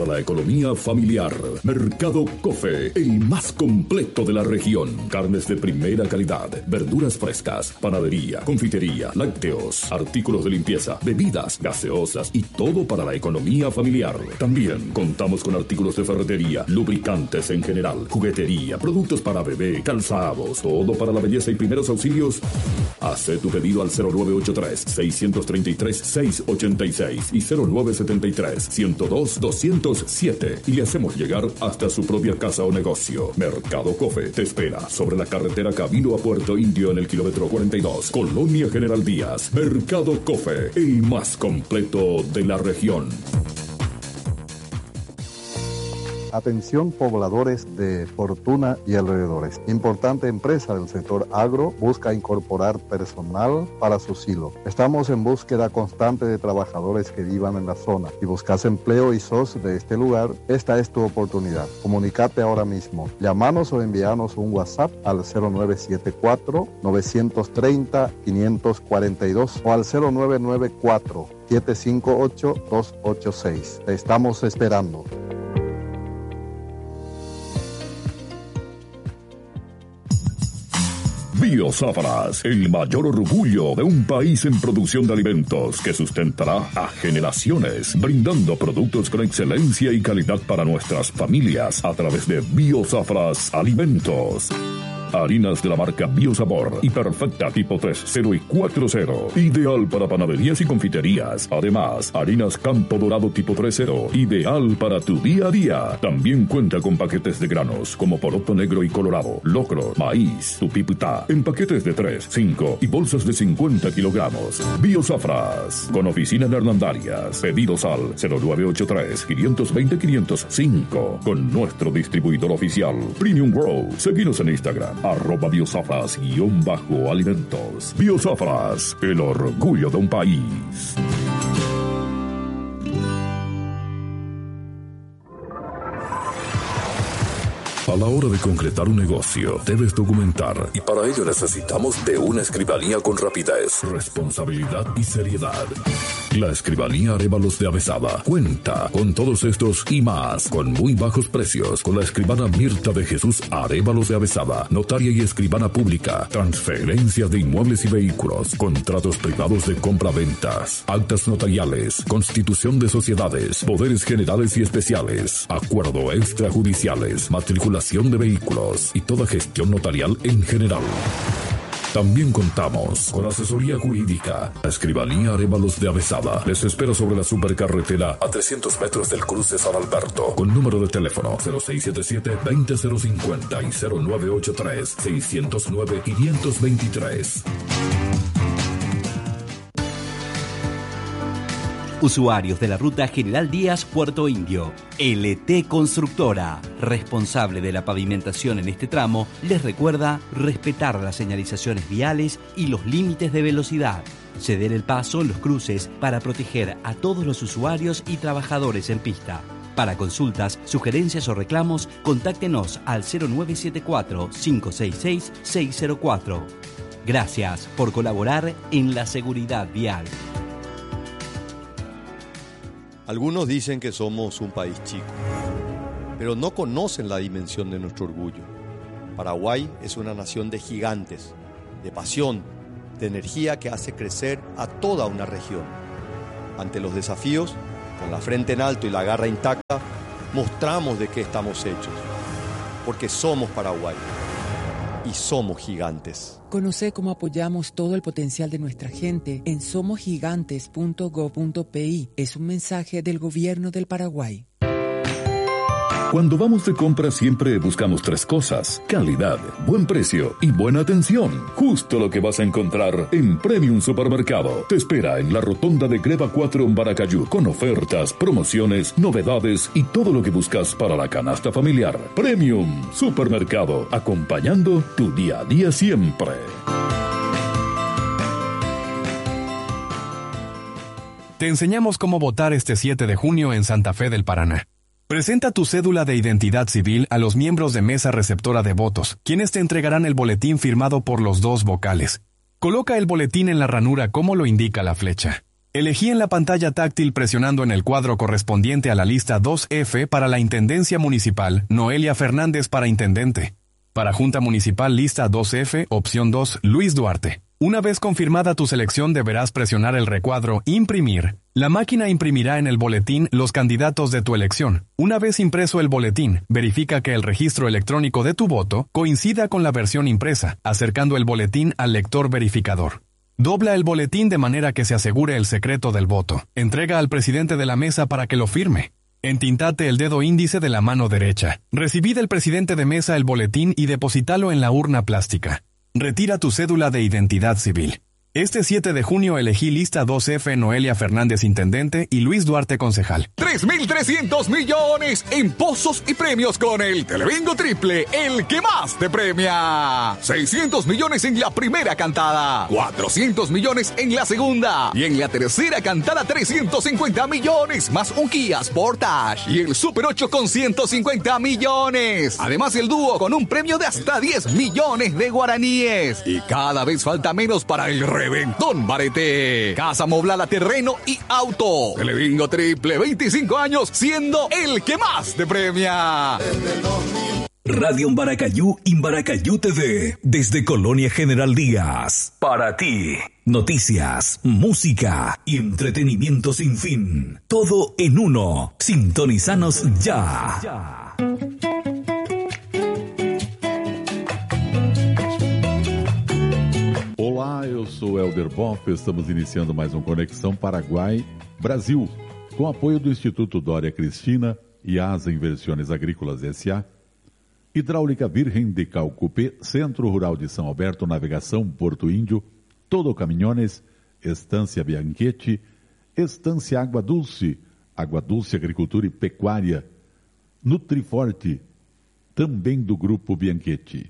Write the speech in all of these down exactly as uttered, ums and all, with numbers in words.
para la economía familiar. Mercado Cofe, el más completo de la región. Carnes de primera calidad, verduras frescas, panadería, confitería, lácteos, artículos de limpieza, bebidas, gaseosas y todo para la economía familiar. También contamos con artículos de ferretería, lubricantes en general, juguetería, productos para bebé, calzados, todo para la belleza y primeros auxilios. Haz tu pedido al cero nueve ocho tres, seis tres tres, seis ocho seis y cero nueve siete tres, ciento dos, doscientos siete y le hacemos llegar hasta su propia casa o negocio. Mercado Cofe te espera sobre la carretera camino a Puerto Indio en el kilómetro cuarenta y dos, Colonia General Díaz. Mercado Cofe, el más completo de la región. Atención pobladores de Fortuna y alrededores. Importante empresa del sector agro busca incorporar personal para su silo. Estamos en búsqueda constante de trabajadores que vivan en la zona. Si buscas empleo y sos de este lugar, esta es tu oportunidad. Comunicate ahora mismo. Llámanos o envíanos un WhatsApp al cero nueve siete cuatro, nueve tres cero, cinco cuatro dos o al cero nueve nueve cuatro, siete cinco ocho, dos ocho seis. Te estamos esperando. Biosafras, el mayor orgullo de un país en producción de alimentos que sustentará a generaciones, brindando productos con excelencia y calidad para nuestras familias a través de Biosafras Alimentos. Harinas de la marca Biosabor y Perfecta tipo tres cero y cuatro cero. Ideal para panaderías y confiterías. Además, harinas Campo Dorado tipo tres cero. Ideal para tu día a día. También cuenta con paquetes de granos como poroto negro y colorado, locro, maíz, tupiputá, en paquetes de tres, cinco y bolsas de cincuenta kilogramos. Biosafras, con oficina en Hernandarias. Pedidos al cero nueve ocho tres, cinco dos cero, cinco cero cinco. Con nuestro distribuidor oficial, Premium Grow. Seguinos en Instagram. Arroba Biosafras guión bajo alimentos. Biosafras, el orgullo de un país. A la hora de concretar un negocio, debes documentar, y para ello necesitamos de una escribanía con rapidez, responsabilidad y seriedad. La Escribanía Arévalos de Avezada cuenta con todos estos y más, con muy bajos precios, con la escribana Mirta de Jesús Arévalos de Avezada, notaria y escribana pública, transferencias de inmuebles y vehículos, contratos privados de compra-ventas, actas notariales, constitución de sociedades, poderes generales y especiales, acuerdo extrajudiciales, matriculación de vehículos y toda gestión notarial en general. También contamos con asesoría jurídica. La Escribanía Arévalos de Avezada les espera sobre la supercarretera a trescientos metros del cruce San Alberto, con número de teléfono cero seis siete siete, veinte cero cincuenta y cero nueve ocho tres, seiscientos nueve, quinientos veintitrés. Usuarios de la ruta General Díaz Puerto Indio, L T Constructora, responsable de la pavimentación en este tramo, les recuerda respetar las señalizaciones viales y los límites de velocidad. Ceder el paso en los cruces para proteger a todos los usuarios y trabajadores en pista. Para consultas, sugerencias o reclamos, contáctenos al cero nueve siete cuatro, cinco seis seis, seis cero cuatro. Gracias por colaborar en la seguridad vial. Algunos dicen que somos un país chico, pero no conocen la dimensión de nuestro orgullo. Paraguay es una nación de gigantes, de pasión, de energía que hace crecer a toda una región. Ante los desafíos, con la frente en alto y la garra intacta, mostramos de qué estamos hechos, porque somos Paraguay y somos gigantes. Conoce cómo apoyamos todo el potencial de nuestra gente en somos gigantes punto gob punto pi. Es un mensaje del Gobierno del Paraguay. Cuando vamos de compra siempre buscamos tres cosas: calidad, buen precio y buena atención. Justo lo que vas a encontrar en Premium Supermercado. Te espera en la rotonda de Greva cuatro en Baracayú, con ofertas, promociones, novedades y todo lo que buscas para la canasta familiar. Premium Supermercado, acompañando tu día a día siempre. Te enseñamos cómo votar este siete de junio en Santa Fe del Paraná. Presenta tu cédula de identidad civil a los miembros de mesa receptora de votos, quienes te entregarán el boletín firmado por los dos vocales. Coloca el boletín en la ranura como lo indica la flecha. Elegí en la pantalla táctil presionando en el cuadro correspondiente a la lista dos F para la Intendencia Municipal, Noelia Fernández para Intendente. Para Junta Municipal, lista dos F, opción dos, Luis Duarte. Una vez confirmada tu selección, deberás presionar el recuadro Imprimir. La máquina imprimirá en el boletín los candidatos de tu elección. Una vez impreso el boletín, verifica que el registro electrónico de tu voto coincida con la versión impresa, acercando el boletín al lector verificador. Dobla el boletín de manera que se asegure el secreto del voto. Entrega al presidente de la mesa para que lo firme. Entintate el dedo índice de la mano derecha. Recibí del presidente de mesa el boletín y deposítalo en la urna plástica. Retira tu cédula de identidad civil. Este siete de junio elegí lista dos F, Noelia Fernández Intendente y Luis Duarte Concejal. tres mil trescientos millones en pozos y premios con el Telebingo Triple, el que más te premia. seiscientos millones en la primera cantada, cuatrocientos millones en la segunda y en la tercera cantada trescientos cincuenta millones más un Kia Sportage y el Super ocho con ciento cincuenta millones. Además el dúo con un premio de hasta diez millones de guaraníes. Y cada vez falta menos para el Reventón Barete. Casa amoblada, terreno y auto. Telebingo Triple, veinticinco años siendo el que más te premia. Radio Imbaracayú, Imbaracayú T V. Desde Colonia General Díaz. Para ti. Noticias, música y entretenimiento sin fin. Todo en uno. Sintonizanos ya. ya. Olá, eu sou Helder Boff, estamos iniciando mais um Conexão Paraguai-Brasil, com apoio do Instituto Dória Cristina e Asa Inversões Agrícolas S A, Hidráulica Virgem de Calcupé, Centro Rural de São Alberto, Navegação Porto Índio, Todo Caminhones, Estância Bianchetti, Estância Água Dulce, Água Dulce Agricultura e Pecuária, Nutriforte, também do Grupo Bianchetti.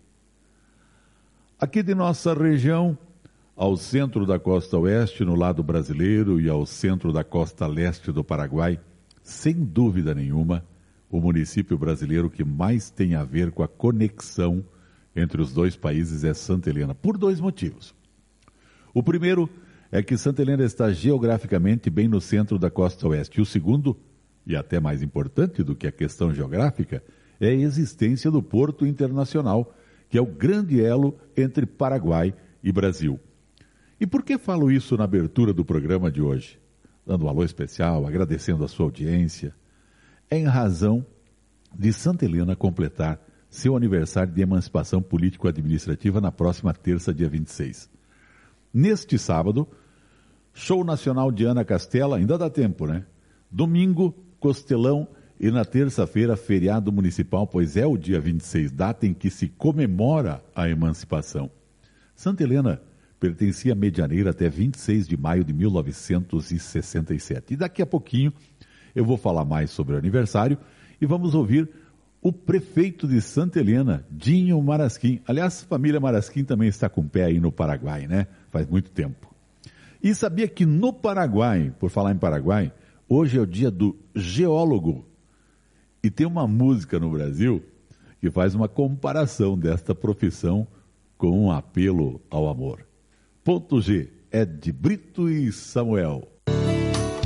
Aqui de nossa região, ao centro da costa oeste, no lado brasileiro, e ao centro da costa leste do Paraguai, sem dúvida nenhuma, o município brasileiro que mais tem a ver com a conexão entre os dois países é Santa Helena, por dois motivos. O primeiro é que Santa Helena está geograficamente bem no centro da costa oeste. E o segundo, e até mais importante do que a questão geográfica, é a existência do Porto Internacional, que é o grande elo entre Paraguai e Brasil. E por que falo isso na abertura do programa de hoje? Dando um alô especial, agradecendo a sua audiência. É em razão de Santa Helena completar seu aniversário de emancipação político-administrativa na próxima terça, dia vinte e seis. Neste sábado, show nacional de Ana Castela, ainda dá tempo, né? Domingo, Costelão, e na terça-feira, feriado municipal, pois é o dia vinte e seis, data em que se comemora a emancipação. Santa Helena pertencia à Medianeira até vinte e seis de maio de mil novecentos e sessenta e sete. E daqui a pouquinho eu vou falar mais sobre o aniversário e vamos ouvir o prefeito de Santa Helena, Dinho Marasquim. Aliás, a família Marasquim também está com pé aí no Paraguai, né? Faz muito tempo. E sabia que no Paraguai, por falar em Paraguai, hoje é o dia do geólogo. E tem uma música no Brasil que faz uma comparação desta profissão com um apelo ao amor. Ponto G é de Brito e Samuel.